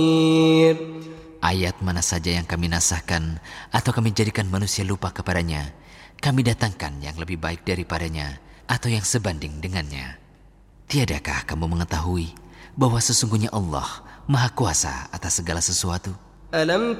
Ayat mana saja yang kami nasahkan atau kami jadikan manusia lupa kepadanya, kami datangkan yang lebih baik daripadanya atau yang sebanding dengannya. Tiadakah kamu mengetahui bahwa sesungguhnya Allah Maha Kuasa atas segala sesuatu? ألم